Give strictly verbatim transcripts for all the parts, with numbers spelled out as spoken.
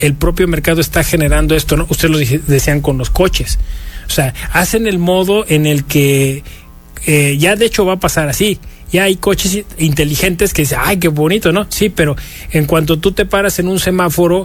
el propio mercado está generando esto, ¿no? Ustedes lo decían con los coches. O sea, hacen el modo en el que eh, ya de hecho va a pasar así. Ya hay coches inteligentes que dicen, ay, qué bonito, ¿no? Sí, pero en cuanto tú te paras en un semáforo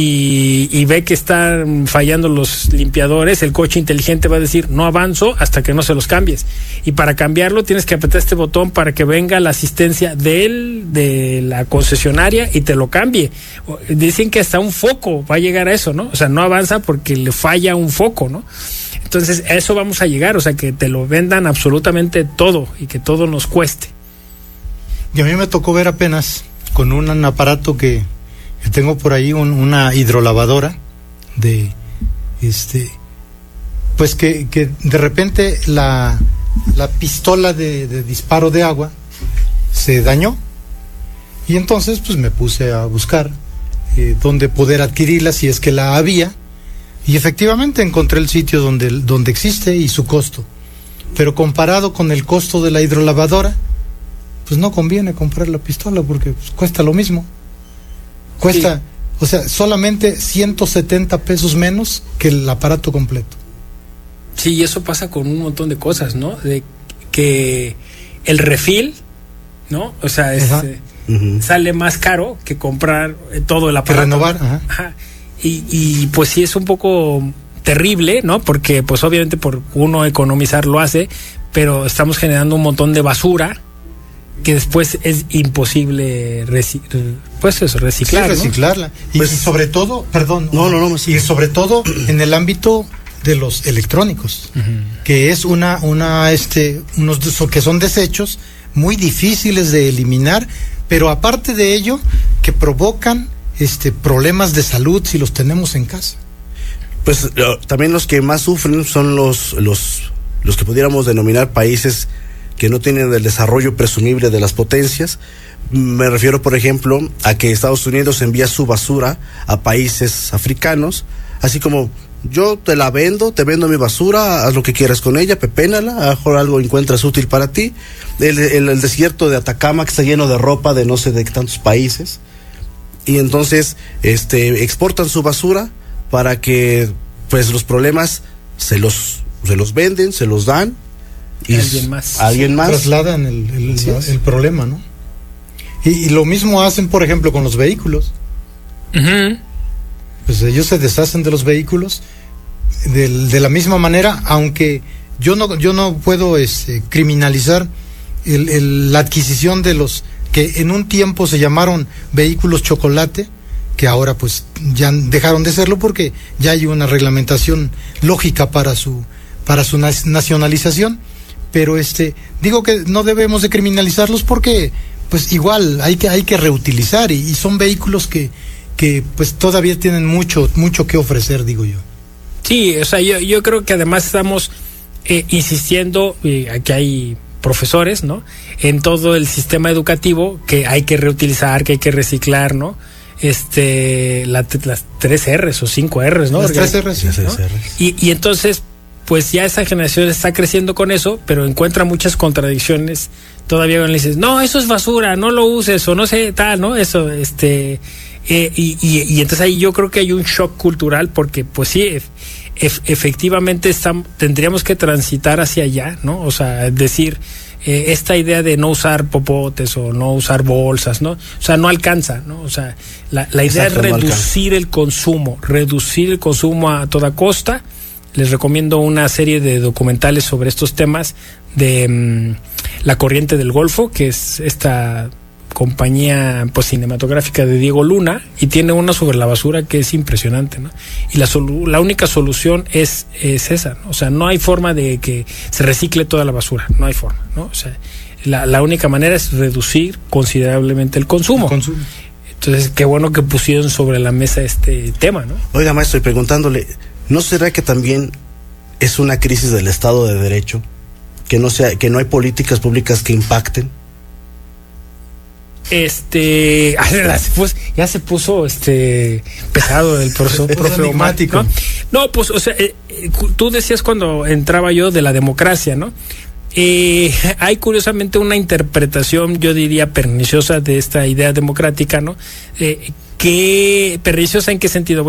y, y ve que están fallando los limpiadores, el coche inteligente va a decir, no avanzo hasta que no se los cambies. Y para cambiarlo tienes que apretar este botón para que venga la asistencia de él, de la concesionaria, y te lo cambie. Dicen que hasta un foco va a llegar a eso, ¿no? O sea, no avanza porque le falla un foco, ¿no? Entonces, a eso vamos a llegar, o sea, que te lo vendan absolutamente todo y que todo nos cueste. Y a mí me tocó ver apenas con un aparato que, que tengo por ahí, un, una hidrolavadora de, este, pues que, que de repente la, la pistola de, de disparo de agua se dañó. Y entonces, pues me puse a buscar eh, dónde poder adquirirla, si es que la había. Y efectivamente encontré el sitio donde, donde existe y su costo. Pero comparado con el costo de la hidrolavadora, pues no conviene comprar la pistola porque pues, cuesta lo mismo. Cuesta, sí. O sea, solamente ciento setenta pesos menos que el aparato completo. Sí, y eso pasa con un montón de cosas, ¿no? De que el refil, ¿no? O sea, es, eh, uh-huh. sale más caro que comprar todo el aparato. Que renovar, ajá. Ajá. Y, y pues sí es un poco terrible, ¿no? Porque pues obviamente por uno economizar lo hace, pero estamos generando un montón de basura que después es imposible reci- pues eso, reciclar, sí, reciclarla. ¿no? Y Pues, sobre todo, perdón, no, no, no, sí. y sobre todo en el ámbito de los electrónicos, uh-huh. que es una, una, este, unos que son desechos muy difíciles de eliminar, pero aparte de ello, que provocan este problemas de salud si los tenemos en casa. Pues uh, también los que más sufren son los, los, los que pudiéramos denominar países que no tienen el desarrollo presumible de las potencias. Me refiero, por ejemplo, a que Estados Unidos envía su basura a países africanos, así como yo te la vendo, te vendo mi basura, haz lo que quieras con ella, pepénala, a lo mejor algo encuentras útil para ti. El, el, el desierto de Atacama, que está lleno de ropa de no sé de tantos países, y entonces este exportan su basura para que pues los problemas se los se los venden, se los dan y alguien más alguien más trasladan el, el, la, el problema, ¿no? Y, y lo mismo hacen, por ejemplo, con los vehículos. Uh-huh. Pues ellos se deshacen de los vehículos de, de la misma manera, aunque yo no yo no puedo este, criminalizar el, el, la adquisición de los que en un tiempo se llamaron vehículos chocolate, que ahora pues ya dejaron de serlo porque ya hay una reglamentación lógica para su para su nacionalización, pero este digo que no debemos de criminalizarlos porque pues igual hay que hay que reutilizar y, y son vehículos que que pues todavía tienen mucho mucho que ofrecer, digo yo. Sí, o sea, yo yo creo que además estamos eh, insistiendo, eh, aquí hay profesores, ¿no? En todo el sistema educativo que hay que reutilizar, que hay que reciclar, ¿no? Este, la, las tres R's o cinco R's, ¿no? Las tres R's, ¿no? ¿no? Y, y entonces, pues ya esa generación está creciendo con eso, pero encuentra muchas contradicciones todavía cuando le dices, no, eso es basura, no lo uses, o no sé, tal, ¿no? Eso, este, eh, y, y, y entonces ahí yo creo que hay un shock cultural porque, pues sí, ef, ef, efectivamente estamos, tendríamos que transitar hacia allá, ¿no? O sea, decir, eh, esta idea de no usar popotes o no usar bolsas, ¿no? O sea, no alcanza, ¿no? O sea, la, la idea Exacto, es reducir no el consumo, reducir el consumo a toda costa. Les recomiendo una serie de documentales sobre estos temas de um, La Corriente del Golfo, que es esta compañía pues cinematográfica de Diego Luna, y tiene una sobre la basura que es impresionante, ¿no? Y la solu- la única solución es, es esa, ¿no? O sea, no hay forma de que se recicle toda la basura, no hay forma, ¿no? O sea, la, la única manera es reducir considerablemente el consumo. El consumo. Entonces, qué bueno que pusieron sobre la mesa este tema, ¿no? Oiga, maestro, y preguntándole, ¿no será que también es una crisis del Estado de Derecho? Que no sea, que no hay políticas públicas que impacten. Este, pues ya se puso este pesado el profesor, profe Omar, ¿no? No, pues, o sea, eh, tú decías cuando entraba yo de la democracia, ¿no? Eh, hay curiosamente una interpretación, yo diría, perniciosa de esta idea democrática, ¿no? Eh, ¿Qué perniciosa en qué sentido?